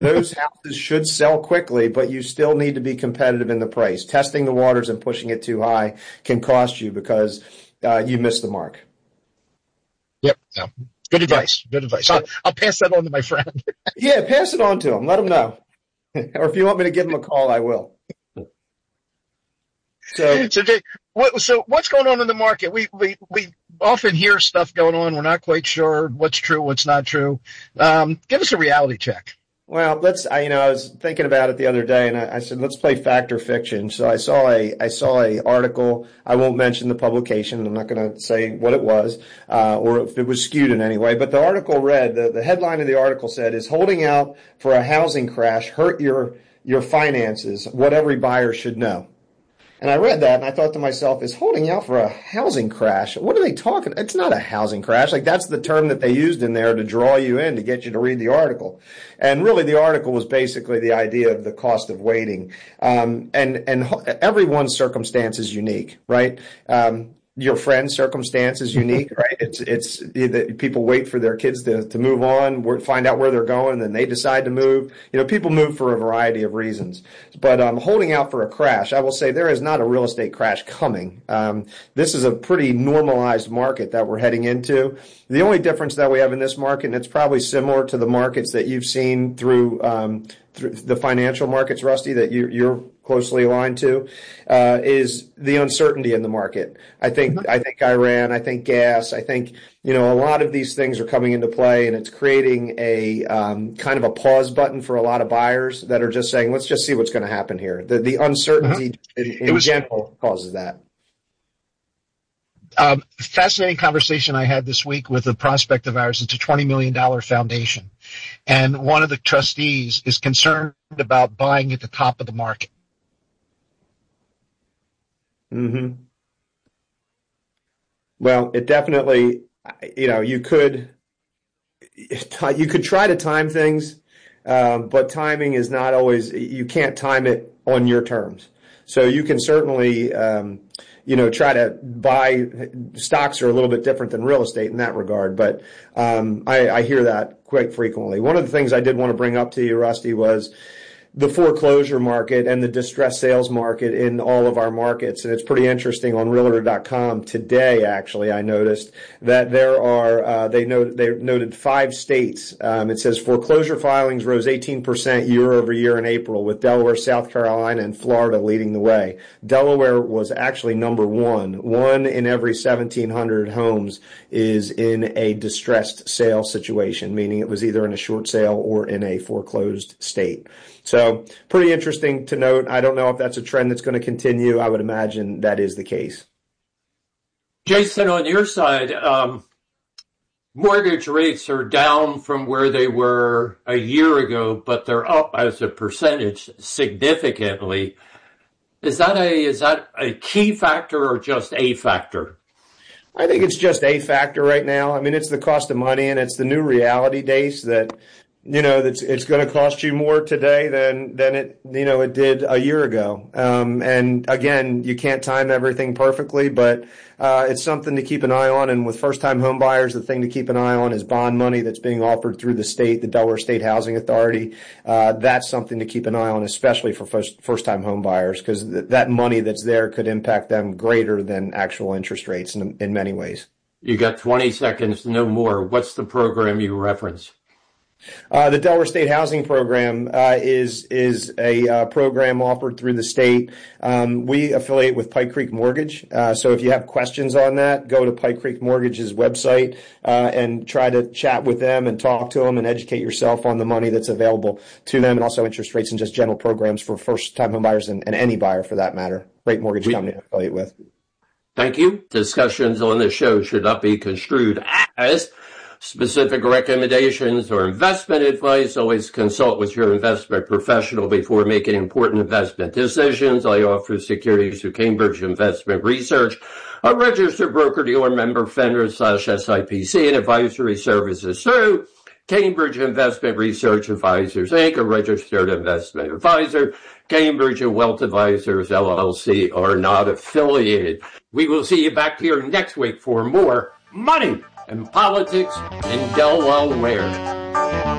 those houses should sell quickly, but you still need to be competitive in the price. Testing the waters and pushing it too high can cost you because you missed the mark. Yep. No. Good advice. Good advice. I'll pass that on to my friend. Yeah, pass it on to him. Let him know. Or if you want me to give him a call, I will. So Jay, what's going on in the market? We often hear stuff going on. We're not quite sure what's true, what's not true. Give us a reality check. Well, I was thinking about it the other day, and I said, let's play fact or fiction. So I saw a article. I won't mention the publication. I'm not going to say what it was, or if it was skewed in any way. But the article read, the headline of the article said, "Is holding out for a housing crash hurt your finances? What every buyer should know." And I read that and I thought to myself, is holding out for a housing crash? What are they talking? It's not a housing crash. Like, that's the term that they used in there to draw you in, to get you to read the article. And really the article was basically the idea of the cost of waiting. And everyone's circumstance is unique, right? Your friend's circumstance is unique, right? It's people wait for their kids to move on, find out where they're going, and then they decide to move. People move for a variety of reasons. But holding out for a crash, I will say there is not a real estate crash coming. This is a pretty normalized market that we're heading into. The only difference that we have in this market, and it's probably similar to the markets that you've seen through the financial markets, Rusty, that you're closely aligned to, is the uncertainty in the market. I think Iran, I think gas, I think, a lot of these things are coming into play, and it's creating a kind of a pause button for a lot of buyers that are just saying, let's just see what's going to happen here. The uncertainty in general causes that. Fascinating conversation I had this week with a prospect of ours. It's a $20 million foundation. And one of the trustees is concerned about buying at the top of the market. Mm-hmm. Well, it definitely, you could try to time things, but timing is not always, you can't time it on your terms. So you can certainly, try to buy. Stocks are a little bit different than real estate in that regard, but I hear that quite frequently. One of the things I did want to bring up to you, Rusty, was the foreclosure market and the distressed sales market in all of our markets. And it's pretty interesting. On Realtor.com today, actually, I noticed that there are, they noted 5 states. It says foreclosure filings rose 18% year over year in April, with Delaware, South Carolina, and Florida leading the way. Delaware was actually number one. 1 in every 1,700 homes is in a distressed sale situation, meaning it was either in a short sale or in a foreclosed state. So pretty interesting to note. I don't know if that's a trend that's going to continue. I would imagine that is the case. Jason, on your side, mortgage rates are down from where they were a year ago, but they're up as a percentage significantly. Is that a key factor or just a factor? I think it's just a factor right now. I mean, it's the cost of money, and it's the new reality, Dace, that it's going to cost you more today than it did a year ago. And again, you can't time everything perfectly, but it's something to keep an eye on. And with first-time home buyers, the thing to keep an eye on is bond money that's being offered through the state, the Delaware State Housing Authority. That's something to keep an eye on, especially for first-time home buyers, because that money that's there could impact them greater than actual interest rates in many ways. You got 20 seconds, no more. What's the program you reference? The Delaware State Housing Program is a program offered through the state. We affiliate with Pike Creek Mortgage. So if you have questions on that, go to Pike Creek Mortgage's website and try to chat with them and talk to them and educate yourself on the money that's available to them, and also interest rates and just general programs for first-time home buyers and any buyer for that matter. Great mortgage company to affiliate with. Thank you. Discussions on this show should not be construed as specific recommendations or investment advice. Always consult with your investment professional before making important investment decisions. I offer securities through Cambridge Investment Research, a registered broker-dealer member, FINRA/SIPC, and advisory services through Cambridge Investment Research Advisors, Inc., a registered investment advisor. Cambridge and Wealth Advisors, LLC, are not affiliated. We will see you back here next week for more Money and Politics in Delaware.